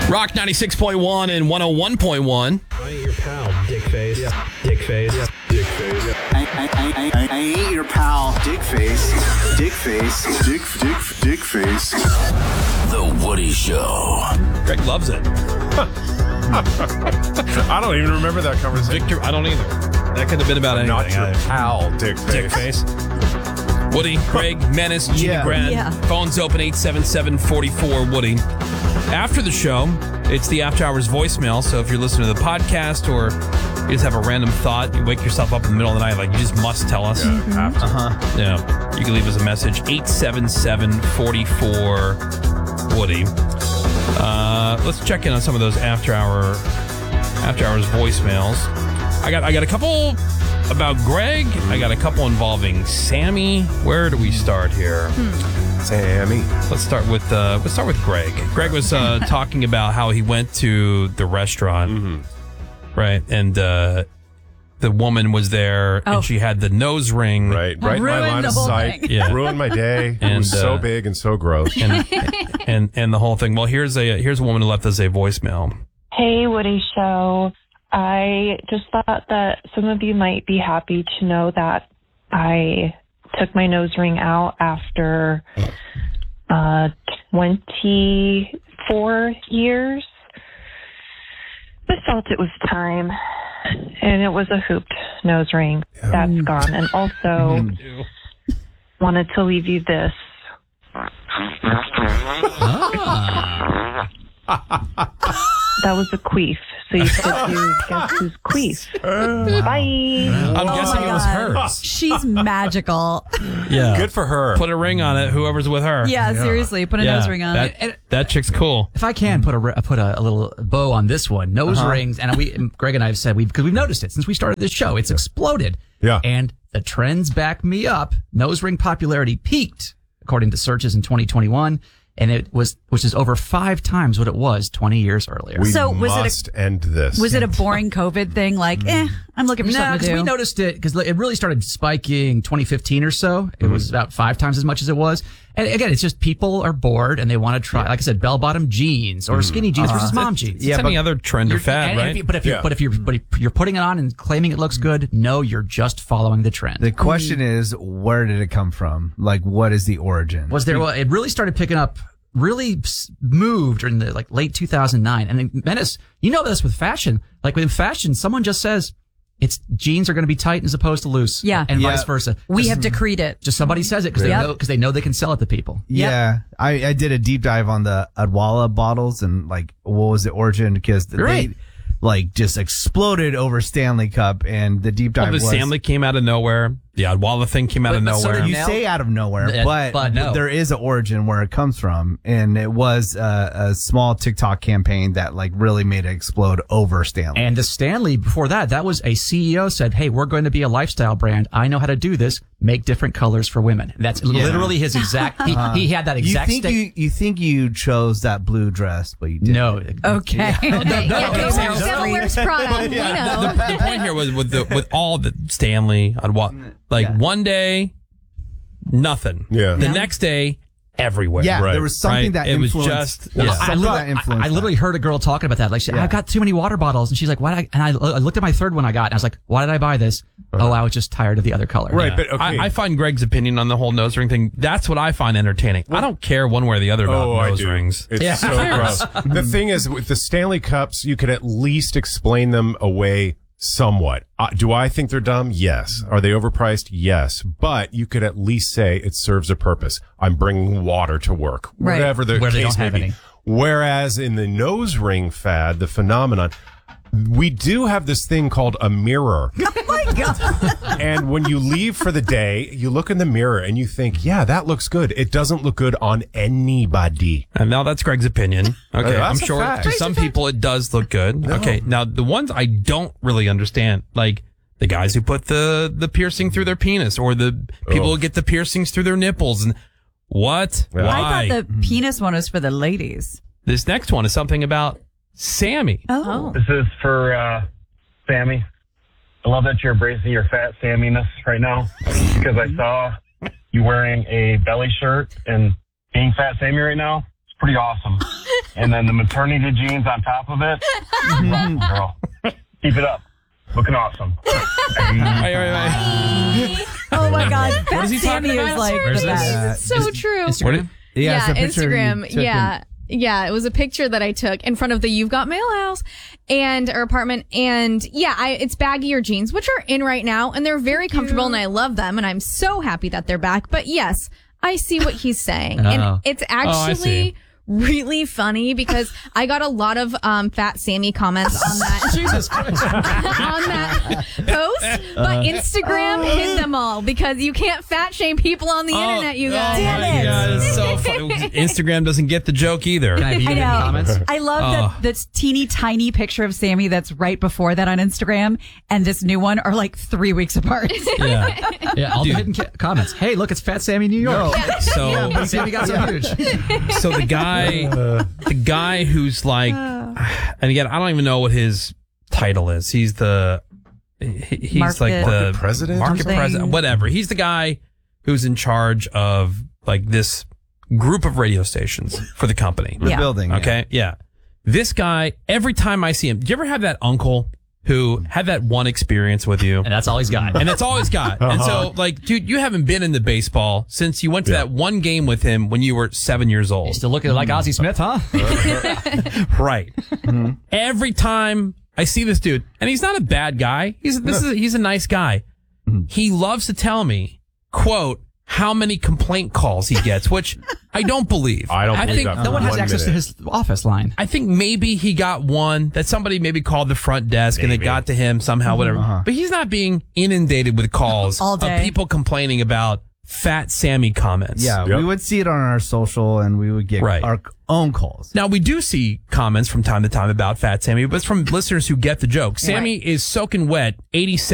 Rock 96.1 and 101.1. I ain't your pal, dickface. Yeah. Dickface. Yeah. Dickface. Yeah. I ain't your pal, dickface. Dickface. Dickface. The Woody Show. Greg loves it. I don't even remember that conversation. Victor, I don't either. That could have been about anything. Not your pal, dickface. Woody, Greg, Menace, Gina Grant. Yeah. Phones open 877-44-WOODY. After the show, it's the After Hours voicemail. So if you're listening to the podcast or you just have a random thought, you wake yourself up in the middle of the night, like you just must tell us. Yeah, Yeah. You can leave us a message, 877-44-WOODY. Let's check in on some of those After Hours voicemails. I got a couple about Greg. I got a couple involving Sammy. Where do we start here? Sammy. Let's start with Greg. Greg was talking about how he went to the restaurant, right? And the woman was there, and she had the nose ring, Right in my line of sight. thing. Yeah. Ruined my day. It And, was so big and so gross. and the whole thing. Well, here's a woman who left us a voicemail. Hey, Woody Show. I just thought that some of you might be happy to know that I took my nose ring out after 24 years. I felt it was time, and it was a hooped nose ring. That's gone. And also wanted to leave you this. That was a queef. So you said you guess who's queef. Bye. I'm guessing it was hers. She's magical. Yeah. Good for her. Put a ring on it, whoever's with her. Yeah, seriously. Put a nose ring on it. That chick's cool. If I can put a little bow on this one, nose rings, and Greg and I have said because we've noticed it since we started this show, it's exploded. Yeah. And the trends back me up. Nose ring popularity peaked according to searches in 2021, and which is over 5 times what it was 20 years earlier. We So was must end this. Was it a boring COVID thing? Like, I'm looking for something to do. We noticed it because it really started spiking 2015 or so. It was about 5 times as much as it was. And again, it's just people are bored and they want to try, like I said, bell-bottom jeans or skinny jeans versus mom jeans. It's any other trend or fad, right? If you're putting it on and claiming it looks good, no, you're just following the trend. The question is, where did it come from? Like, what is the origin? It really started picking up, really moved in the late 2009. And then Menace, you know this with fashion. Like with fashion, someone just says it's jeans are going to be tight as opposed to loose. Yeah. And vice versa. We have decreed it. Just somebody says it because they know they can sell it to people. Yeah. I did a deep dive on the Adwala bottles and what was the origin, because they just exploded over Stanley Cup, and the deep dive the Stanley came out of nowhere. The Adwala thing came out of nowhere. So you say out of nowhere, but no. There is an origin where it comes from, and it was a small TikTok campaign that really made it explode over Stanley. And the Stanley before that was a CEO said, "Hey, we're going to be a lifestyle brand. I know how to do this. Make different colors for women." That's literally his exact. He had that exact. You think you chose that blue dress, but you didn't. No. Okay. Still wears Prada, you know. The point here was with all the Stanley, one day, nothing. Yeah. The next day, everywhere. Yeah, Right. there was something that It was influenced. just- there was yeah. something that influenced I literally heard a girl talking about that. Like, I got too many water bottles, and she's like, "Why?" And I looked at my third one I got, and I was like, "Why did I buy this?" Oh, I was just tired of the other color. Right, but okay. I find Greg's opinion on the whole nose ring thing, that's what I find entertaining. I don't care one way or the other about I nose do. rings. It's so gross. The thing is, with the Stanley Cups, you could at least explain them away somewhat. Do I think they're dumb? Yes. Are they overpriced? Yes. But you could at least say it serves a purpose. I'm bringing water to work. Right. Whatever the Where they case don't may have be. any. Whereas in the nose ring fad, the phenomenon, we do have this thing called a mirror. Oh my God. And when you leave for the day, you look in the mirror and you think, yeah, that looks good. It doesn't look good on anybody. And now that's Greg's opinion. Okay, I'm That's a sure fact. to some people it does look good. No. Okay, now the ones I don't really understand, like the guys who put the piercing through their penis, or the people who get the piercings through their nipples, and what? Yeah. Why? I thought the penis one was for the ladies. This next one is something about Sammy. Oh. This is for Sammy. I love that you're embracing your fat Samminess right now, because I saw you wearing a belly shirt, and being fat Sammy right now, pretty awesome. And then the maternity jeans on top of it. Awesome, girl. Keep it up. Looking awesome. Oh my God. What is he Sammy talking is about? like Where's the this? best. It's so true. Instagram? Yeah, it's a picture Instagram. you took Yeah. Yeah, it was a picture that I took in front of the You've Got Mail house or apartment. And yeah, it's baggier jeans, which are in right now. And they're very comfortable and I love them. And I'm so happy that they're back. But yes, I see what he's saying. And it's actually really funny because I got a lot of Fat Sammy comments on that. Jesus Christ. On that post, but Instagram hid them all because you can't fat shame people on the internet, you guys. Damn it. God, it's so funny. Instagram doesn't get the joke either. Can I view I the know. comments? I love that teeny tiny picture of Sammy that's right before that on Instagram and this new one are like 3 weeks apart. Yeah, all the hidden comments. Hey, look, it's Fat Sammy, New York. So, But Sammy got so huge. so the guy who's like, and again, I don't even know what his title is. He's like the president? market Something. president, whatever. He's the guy who's in charge of like this group of radio stations for the company. The building. Okay. Yeah. This guy, every time I see him, do you ever have that uncle who had that one experience with you? And that's all he's got. And that's all he's got. And so, like, dude, you haven't been in the baseball since you went to that one game with him when you were 7 years old. You're still looking like Ozzie Smith, huh? Right. Every time I see this dude, and he's not a bad guy. He's a nice guy. He loves to tell me, quote, how many complaint calls he gets, which I don't believe. I don't believe think that. No one has 1 access to minute. his office line. I think maybe he got one that somebody maybe called the front desk and it got to him somehow, whatever. But he's not being inundated with calls All of day. people complaining about Fat Sammy comments. Yeah, Yep. we would see it on our social and we would get Right. our own calls. Now, we do see comments from time to time about Fat Sammy, but it's from listeners who get the joke. Sammy is soaking wet 87